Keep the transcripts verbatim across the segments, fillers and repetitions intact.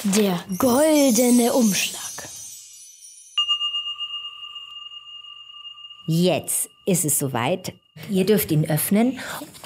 Der goldene Umschlag. Jetzt ist es soweit. Ihr dürft ihn öffnen.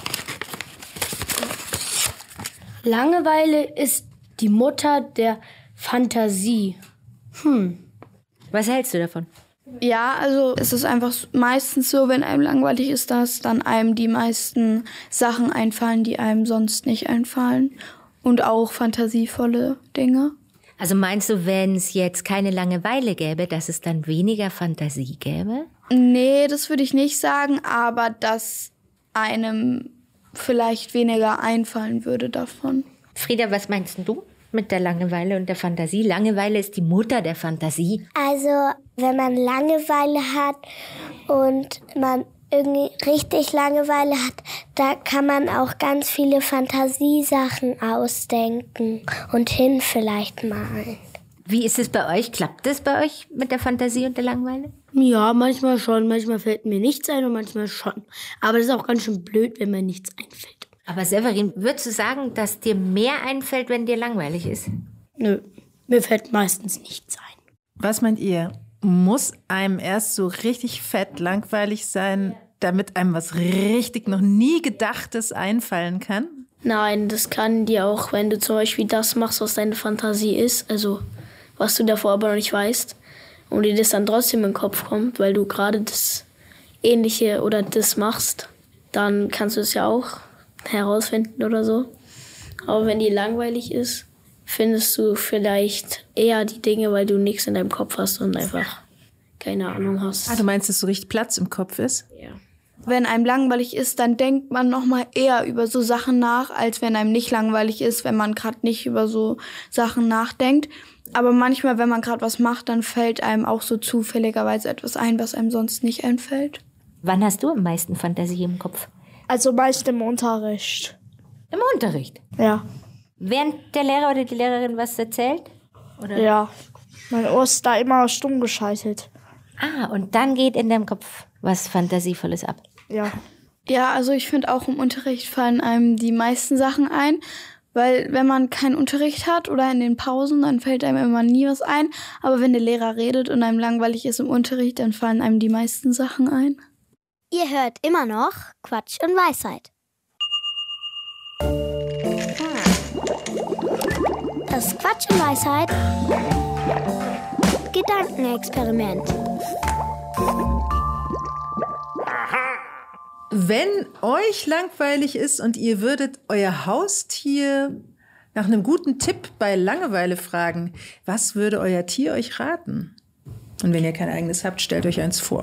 Langeweile ist die Mutter der Fantasie. Hm. Was hältst du davon? Ja, also es ist einfach meistens so, wenn einem langweilig ist, dass dann einem die meisten Sachen einfallen, die einem sonst nicht einfallen. Und auch fantasievolle Dinge. Also meinst du, wenn es jetzt keine Langeweile gäbe, dass es dann weniger Fantasie gäbe? Nee, das würde ich nicht sagen, aber dass einem vielleicht weniger einfallen würde davon. Frieda, was meinst du mit der Langeweile und der Fantasie? Langeweile ist die Mutter der Fantasie. Also, wenn man Langeweile hat und man irgendwie richtig Langeweile hat, da kann man auch ganz viele Fantasiesachen ausdenken und hin vielleicht malen. Wie ist es bei euch? Klappt es bei euch mit der Fantasie und der Langeweile? Ja, manchmal schon. Manchmal fällt mir nichts ein und manchmal schon. Aber das ist auch ganz schön blöd, wenn mir nichts einfällt. Aber Severin, würdest du sagen, dass dir mehr einfällt, wenn dir langweilig ist? Nö, mir fällt meistens nichts ein. Was meint ihr? Muss einem erst so richtig fett langweilig sein, damit einem was richtig noch nie Gedachtes einfallen kann? Nein, das kann dir auch, wenn du zum Beispiel das machst, was deine Fantasie ist, also was du davor aber noch nicht weißt, und dir das dann trotzdem in den Kopf kommt, weil du gerade das Ähnliche oder das machst, dann kannst du es ja auch herausfinden oder so. Aber wenn dir langweilig ist, findest du vielleicht eher die Dinge, weil du nichts in deinem Kopf hast und einfach keine Ahnung hast. Ah, du meinst, dass so richtig Platz im Kopf ist? Ja. Wenn einem langweilig ist, dann denkt man noch mal eher über so Sachen nach, als wenn einem nicht langweilig ist, wenn man gerade nicht über so Sachen nachdenkt. Aber manchmal, wenn man gerade was macht, dann fällt einem auch so zufälligerweise etwas ein, was einem sonst nicht einfällt. Wann hast du am meisten Fantasie im Kopf? Also meist im Unterricht. Im Unterricht? Ja. Während der Lehrer oder die Lehrerin was erzählt? Oder? Ja. Mein Ohr ist da immer stumm geschaltet. Ah, und dann geht in deinem Kopf was Fantasievolles ab. Ja. Ja, also ich finde auch im Unterricht fallen einem die meisten Sachen ein, weil wenn man keinen Unterricht hat oder in den Pausen, dann fällt einem immer nie was ein. Aber wenn der Lehrer redet und einem langweilig ist im Unterricht, dann fallen einem die meisten Sachen ein. Ihr hört immer noch Quatsch und Weisheit. Das Quatsch und Weisheit Gedankenexperiment. Wenn euch langweilig ist und ihr würdet euer Haustier nach einem guten Tipp bei Langeweile fragen, was würde euer Tier euch raten? Und wenn ihr kein eigenes habt, stellt euch eins vor.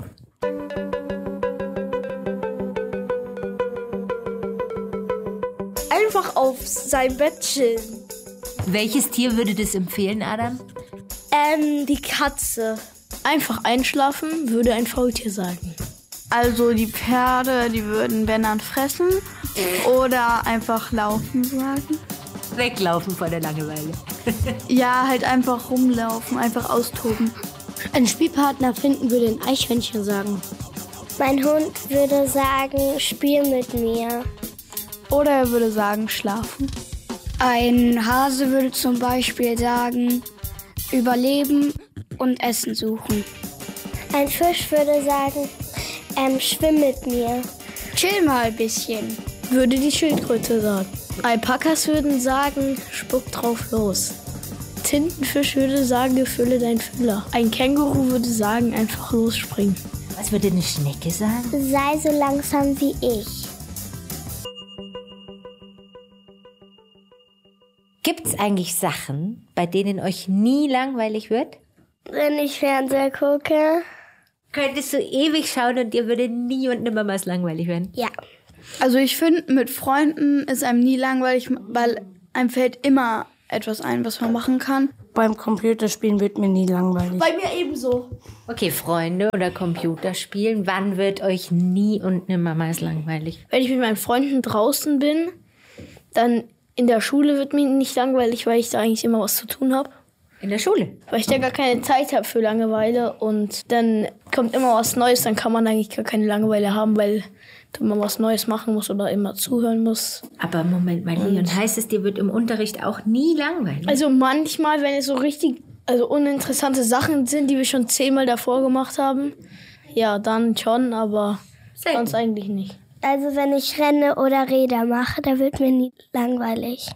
Einfach auf sein Bett chillen. Welches Tier würde das empfehlen, Adam? Ähm, die Katze. Einfach einschlafen, würde ein Faultier sagen. Also die Pferde, die würden wenn dann fressen oder einfach laufen sagen. Weglaufen vor der Langeweile. Ja, halt einfach rumlaufen, einfach austoben. Ein Spielpartner finden würde ein Eichhörnchen sagen. Mein Hund würde sagen, spiel mit mir. Oder er würde sagen, schlafen. Ein Hase würde zum Beispiel sagen, überleben und Essen suchen. Ein Fisch würde sagen, ähm, schwimm mit mir. Chill mal ein bisschen. Würde die Schildkröte sagen. Alpakas würden sagen, spuck drauf los. Tintenfisch würde sagen, fülle dein Füller. Ein Känguru würde sagen, einfach losspringen. Was würde eine Schnecke sagen? Sei so langsam wie ich. Gibt es eigentlich Sachen, bei denen euch nie langweilig wird? Wenn ich Fernseher gucke. Könntest du ewig schauen und dir würde nie und nimmer mal langweilig werden? Ja. Also ich finde, mit Freunden ist einem nie langweilig, weil einem fällt immer etwas ein, was man machen kann. Beim Computerspielen wird mir nie langweilig. Bei mir ebenso. Okay, Freunde oder Computerspielen, wann wird euch nie und nimmer mal langweilig? Wenn ich mit meinen Freunden draußen bin, dann in der Schule wird mir nicht langweilig, weil ich da eigentlich immer was zu tun habe. In der Schule? Weil ich da gar keine Zeit habe für Langeweile und dann kommt immer was Neues, dann kann man eigentlich gar keine Langeweile haben, weil wenn man was Neues machen muss oder immer zuhören muss. Aber Moment mal, Leon, heißt es, dir wird im Unterricht auch nie langweilig? Also manchmal, wenn es so richtig also uninteressante Sachen sind, die wir schon zehnmal davor gemacht haben, ja, dann schon, aber Selten. Sonst eigentlich nicht. Also wenn ich renne oder Räder mache, da wird mir nie langweilig.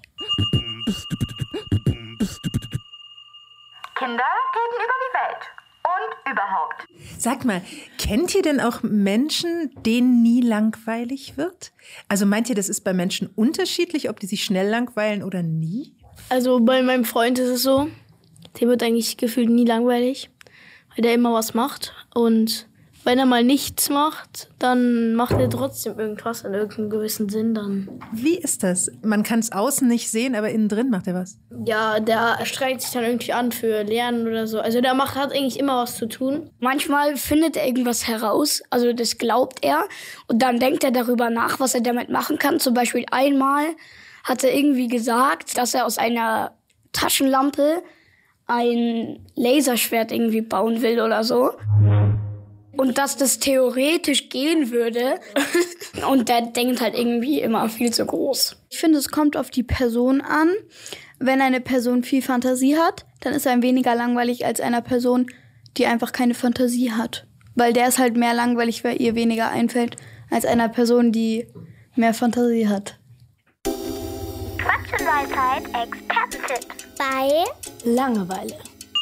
Kinder gehen über die Welt und überhaupt. Sag mal, kennt ihr denn auch Menschen, denen nie langweilig wird? Also meint ihr, das ist bei Menschen unterschiedlich, ob die sich schnell langweilen oder nie? Also bei meinem Freund ist es so, dem wird eigentlich gefühlt nie langweilig, weil der immer was macht. Und wenn er mal nichts macht, dann macht er trotzdem irgendwas in irgendeinem gewissen Sinn dann. Wie ist das? Man kann es außen nicht sehen, aber innen drin macht er was. Ja, der strengt sich dann irgendwie an für Lernen oder so. Also der macht, hat eigentlich immer was zu tun. Manchmal findet er irgendwas heraus, also das glaubt er. Und dann denkt er darüber nach, was er damit machen kann. Zum Beispiel einmal hat er irgendwie gesagt, dass er aus einer Taschenlampe ein Laserschwert irgendwie bauen will oder so. Und dass das theoretisch gehen würde. Und der denkt halt irgendwie immer viel zu groß. Ich finde, es kommt auf die Person an. Wenn eine Person viel Fantasie hat, dann ist er weniger langweilig als einer Person, die einfach keine Fantasie hat. Weil der ist halt mehr langweilig, weil ihr weniger einfällt, als einer Person, die mehr Fantasie hat. Quatsch und Weisheit, Expertentipp. Bei Langeweile.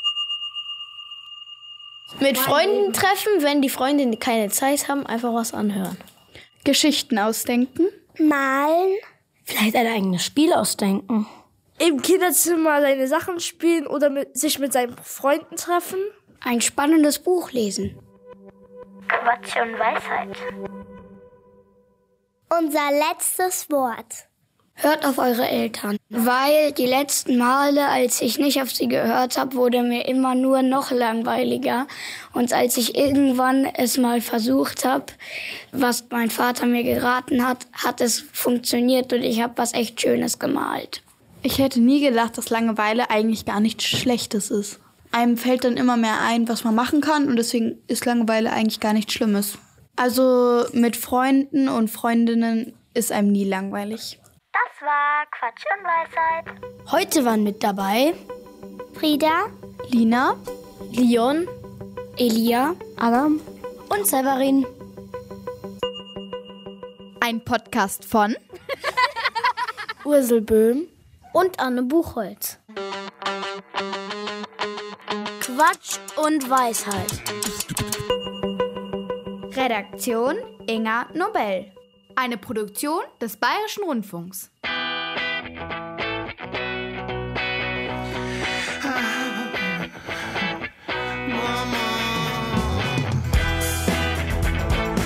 Mit Freunden treffen, wenn die Freunde keine Zeit haben, einfach was anhören. Geschichten ausdenken. Malen. Vielleicht ein eigenes Spiel ausdenken. Im Kinderzimmer seine Sachen spielen oder mit, sich mit seinen Freunden treffen. Ein spannendes Buch lesen. Quatsch und Weisheit. Unser letztes Wort. Hört auf eure Eltern. Weil die letzten Male, als ich nicht auf sie gehört habe, wurde mir immer nur noch langweiliger. Und als ich irgendwann es mal versucht habe, was mein Vater mir geraten hat, hat es funktioniert und ich habe was echt Schönes gemalt. Ich hätte nie gedacht, dass Langeweile eigentlich gar nichts Schlechtes ist. Einem fällt dann immer mehr ein, was man machen kann und deswegen ist Langeweile eigentlich gar nichts Schlimmes. Also mit Freunden und Freundinnen ist einem nie langweilig. Das war Quatsch und Weisheit. Heute waren mit dabei Frieda. Lina, Leon, Elia, Adam und Severin. Ein Podcast von Ursel Böhm und Anne Buchholz. Quatsch und Weisheit. Redaktion Inga Nobel. Eine Produktion des Bayerischen Rundfunks.